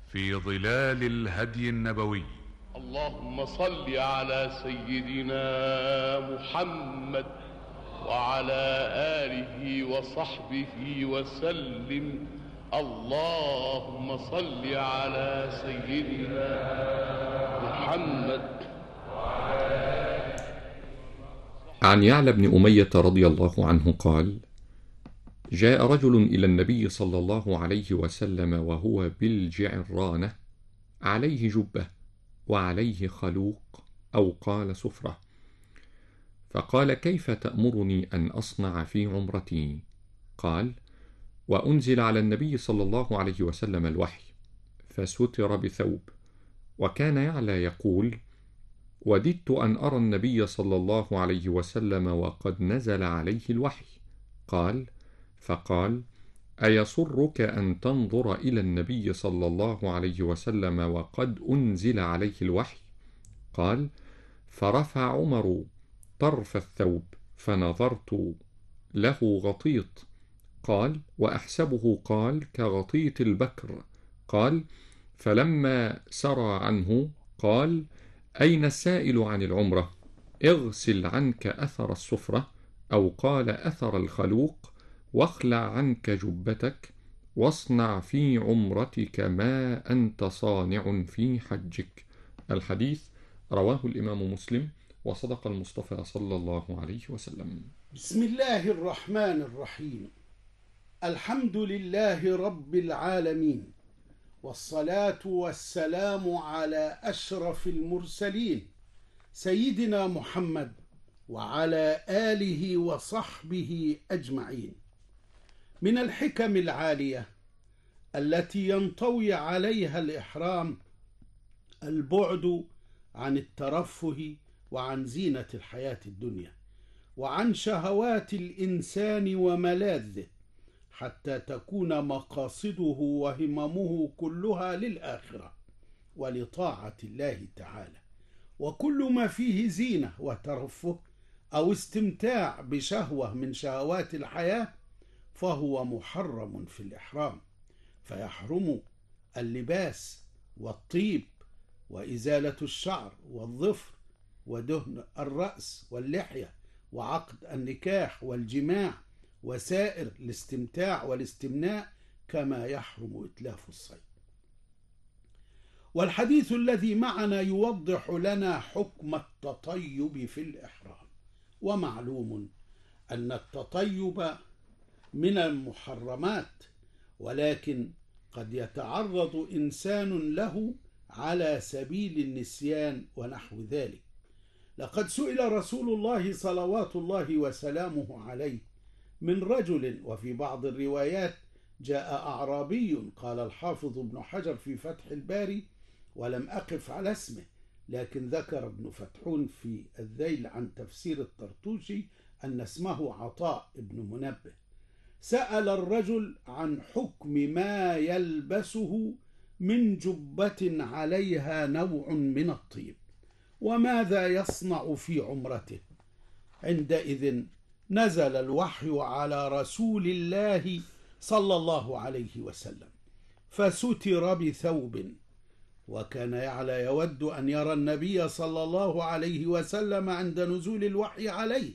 في ظلال الهدي النبوي. اللهم صل على سيدنا محمد وعلى آله وصحبه وسلم. اللهم صل على سيدنا محمد. عن يعلى بن أمية رضي الله عنه قال: جاء رجل إلى النبي صلى الله عليه وسلم وهو بالجعرانة، عليه جبة وعليه خلوق أو قال سفرة، فقال: كيف تأمرني أن أصنع في عمرتي؟ قال: وأنزل على النبي صلى الله عليه وسلم الوحي فستر بثوب. وكان يعلى يقول: وددت أن أرى النبي صلى الله عليه وسلم وقد نزل عليه الوحي. فقال: أيسرك أن تنظر إلى النبي صلى الله عليه وسلم وقد أنزل عليه الوحي؟ قال: فرفع عمر طرف الثوب فنظرت له غطيط. قال: وأحسبه قال كغطيط البكر. قال: فلما سرى عنه قال: أين السائل عن العمرة؟ اغسل عنك أثر السفرة أو قال أثر الخلوق، واخلع عنك جبتك، واصنع في عمرتك ما أنت صانع في حجك. الحديث رواه الإمام مسلم، وصدق المصطفى صلى الله عليه وسلم. بسم الله الرحمن الرحيم. الحمد لله رب العالمين، والصلاة والسلام على أشرف المرسلين سيدنا محمد وعلى آله وصحبه أجمعين. من الحكم العالية التي ينطوي عليها الإحرام البعد عن الترفه وعن زينة الحياة الدنيا وعن شهوات الإنسان وملاذه، حتى تكون مقاصده وهممه كلها للآخرة ولطاعة الله تعالى. وكل ما فيه زينة وترفه أو استمتاع بشهوة من شهوات الحياة فهو محرم في الإحرام، فيحرم اللباس والطيب وإزالة الشعر والظفر ودهن الرأس واللحية وعقد النكاح والجماع وسائر الاستمتاع والاستمناء، كما يحرم إتلاف الصيد. والحديث الذي معنا يوضح لنا حكم التطيب في الإحرام. ومعلوم أن التطيب من المحرمات، ولكن قد يتعرض إنسان له على سبيل النسيان ونحو ذلك. لقد سئل رسول الله صلوات الله وسلامه عليه من رجل، وفي بعض الروايات جاء أعرابي، قال الحافظ ابن حجر في فتح الباري ولم أقف على اسمه، لكن ذكر ابن فتحون في الذيل عن تفسير الطرطوشي أن اسمه عطاء ابن منبه. سأل الرجل عن حكم ما يلبسه من جبة عليها نوع من الطيب، وماذا يصنع في عمرته. عندئذ نزل الوحي على رسول الله صلى الله عليه وسلم فستر بثوب، وكان يعلى يود أن يرى النبي صلى الله عليه وسلم عند نزول الوحي عليه،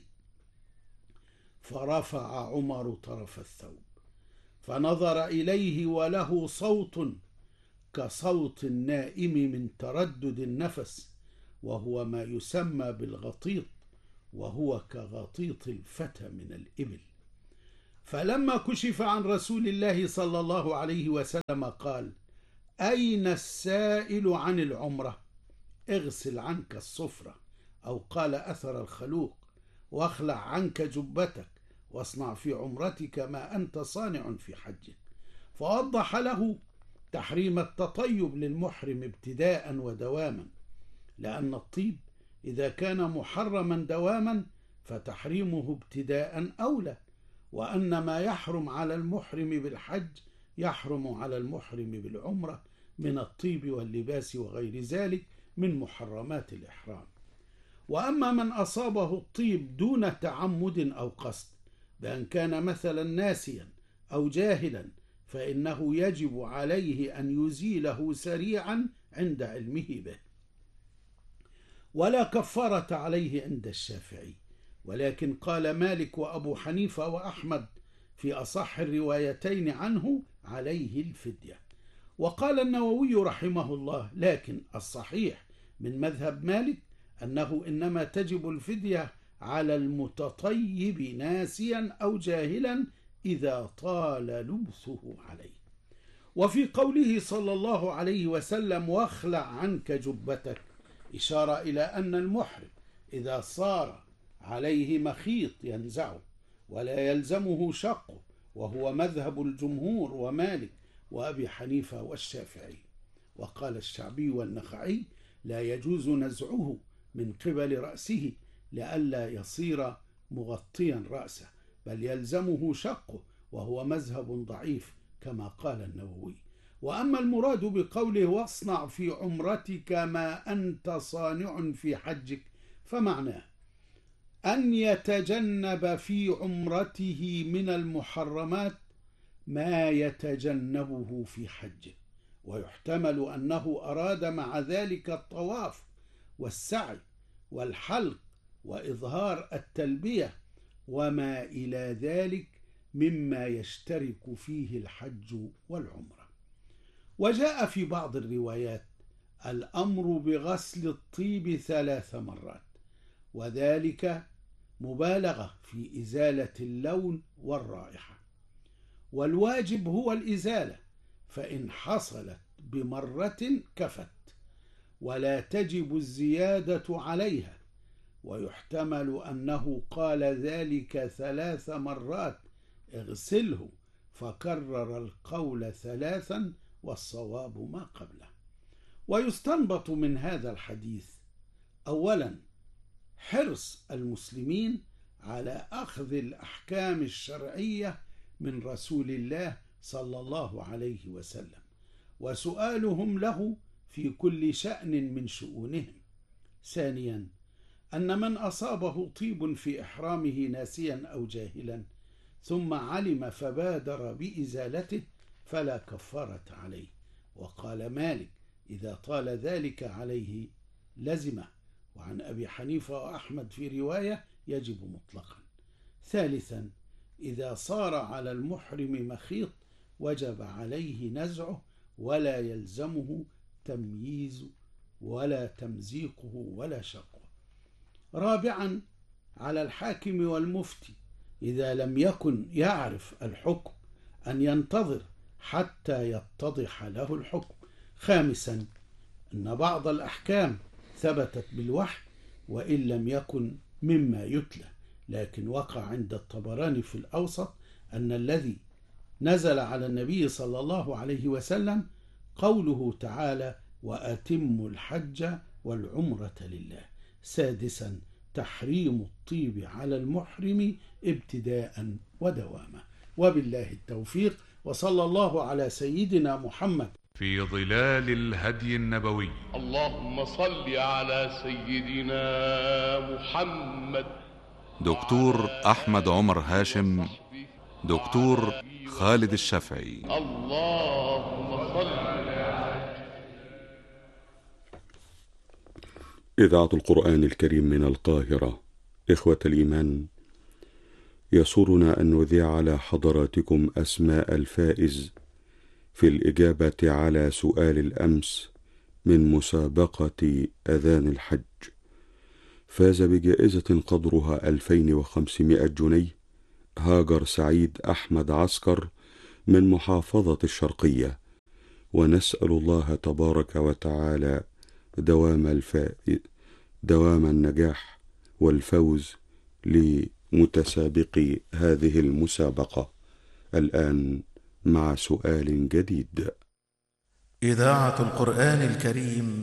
فرفع عمر طرف الثوب فنظر إليه وله صوت كصوت النائم من تردد النفس، وهو ما يسمى بالغطيط، وهو كغطيط الفتى من الإبل. فلما كشف عن رسول الله صلى الله عليه وسلم قال: أين السائل عن العمرة؟ اغسل عنك الصفرة أو قال أثر الخلوق، واخلع عنك جبتك، واصنع في عمرتك ما أنت صانع في حجك. فوضح له تحريم التطيب للمحرم ابتداء ودواما، لأن الطيب إذا كان محرما دواما فتحريمه ابتداء أولى، وأن ما يحرم على المحرم بالحج يحرم على المحرم بالعمرة من الطيب واللباس وغير ذلك من محرمات الإحرام. وأما من أصابه الطيب دون تعمد أو قصد، بأن كان مثلا ناسيا أو جاهلا، فإنه يجب عليه أن يزيله سريعا عند علمه به. ولا كفارة عليه عند الشافعي، ولكن قال مالك وأبو حنيفة وأحمد في أصح الروايتين عنه عليه الفدية. وقال النووي رحمه الله: لكن الصحيح من مذهب مالك أنه إنما تجب الفدية على المتطيب ناسيا أو جاهلا إذا طال لبثه عليه. وفي قوله صلى الله عليه وسلم: واخلع عنك جبتك، إشارة إلى أن المحرم إذا صار عليه مخيط ينزعه ولا يلزمه شقه، وهو مذهب الجمهور ومالك وأبي حنيفة والشافعي. وقال الشعبي والنخعي: لا يجوز نزعه من قبل رأسه لئلا يصير مغطيا رأسه، بل يلزمه شقه، وهو مذهب ضعيف كما قال النووي. وأما المراد بقوله: واصنع في عمرتك ما أنت صانع في حجك، فمعناه أن يتجنب في عمرته من المحرمات ما يتجنبه في حجه، ويحتمل أنه أراد مع ذلك الطواف والسعي والحلق وإظهار التلبية وما إلى ذلك مما يشترك فيه الحج والعمرة. وجاء في بعض الروايات الأمر بغسل الطيب 3 مرات، وذلك مبالغة في إزالة اللون والرائحة، والواجب هو الإزالة، فإن حصلت بمرة كفت، ولا تجب الزيادة عليها. ويحتمل أنه قال ذلك 3 مرات اغسله، فكرر القول 3 والصواب ما قبله. ويستنبط من هذا الحديث: أولا، حرص المسلمين على أخذ الأحكام الشرعية من رسول الله صلى الله عليه وسلم، وسؤالهم له في كل شأن من شؤونهم. ثانيا، أن من أصابه طيب في إحرامه ناسيا أو جاهلا ثم علم فبادر بإزالته فلا كفارة عليه، وقال مالك: إذا طال ذلك عليه لزمه. وعن أبي حنيفة وأحمد في رواية: يجب مطلقا. ثالثا، إذا صار على المحرم مخيط وجب عليه نزعه، ولا يلزمه تمييز ولا تمزيقه ولا شقه. رابعا، على الحاكم والمفتي إذا لم يكن يعرف الحكم أن ينتظر حتى يتضح له الحكم. خامسا، أن بعض الأحكام ثبتت بالوحي وإن لم يكن مما يتلى، لكن وقع عند الطبراني في الأوسط أن الذي نزل على النبي صلى الله عليه وسلم قوله تعالى: وأتموا الحج والعمرة لله. سادسا، تحريم الطيب على المحرم ابتداء ودواما. وبالله التوفيق، وصلى الله على سيدنا محمد في ظلال الهدي النبوي. اللهم صل على سيدنا محمد. دكتور أحمد عمر هاشم، دكتور خالد الشافعي. اللهم صل. إذاعة القرآن الكريم من القاهرة. إخوة الإيمان، يسرنا أن نذيع على حضراتكم أسماء الفائز في الإجابة على سؤال الأمس من مسابقة أذان الحج. فاز بجائزة قدرها 2500 جنيه هاجر سعيد أحمد عسكر من محافظة الشرقية، ونسأل الله تبارك وتعالى دوام النجاح والفوز لمتسابقي هذه المسابقة. الآن مع سؤال جديد. إذاعة القرآن الكريم